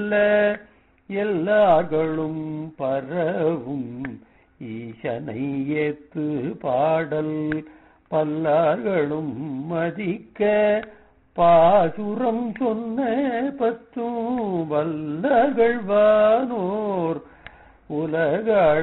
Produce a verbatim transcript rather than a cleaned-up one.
சொல்ல எல்லார்களும் பரவும் ஈசனை ஏத்து பாடல் பல்லார்களும் மதிக்க பாசுரம் சொன்ன பத்தும் வல்லகழ்வானோர் உலக